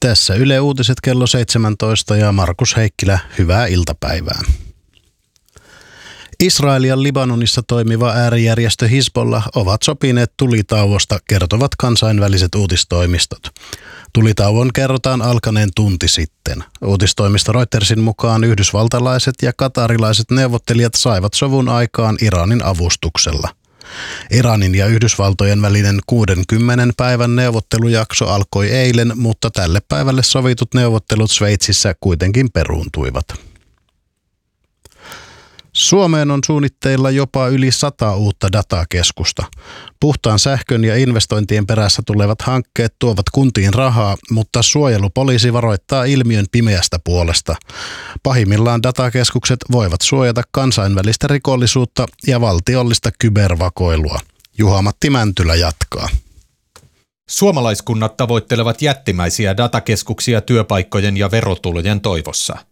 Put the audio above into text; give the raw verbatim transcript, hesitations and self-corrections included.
Tässä Yle Uutiset kello seitsemäntoista ja Markus Heikkilä, hyvää iltapäivää. Israel ja Libanonissa toimiva äärijärjestö Hizbollah ovat sopineet tulitauosta, kertovat kansainväliset uutistoimistot. Tulitauon kerrotaan alkaneen tunti sitten. Uutistoimisto Reutersin mukaan yhdysvaltalaiset ja katarilaiset neuvottelijat saivat sovun aikaan Iranin avustuksella. Iranin ja Yhdysvaltojen välinen kuudenkymmenen päivän neuvottelujakso alkoi eilen, mutta tälle päivälle sovitut neuvottelut Sveitsissä kuitenkin peruuntuivat. Suomeen on suunnitteilla jopa yli sata uutta datakeskusta. Puhtaan sähkön ja investointien perässä tulevat hankkeet tuovat kuntiin rahaa, mutta suojelupoliisi varoittaa ilmiön pimeästä puolesta. Pahimmillaan datakeskukset voivat suojata kansainvälistä rikollisuutta ja valtiollista kybervakoilua. Juha-Matti Mäntylä jatkaa. Suomalaiskunnat tavoittelevat jättimäisiä datakeskuksia työpaikkojen ja verotulojen toivossa.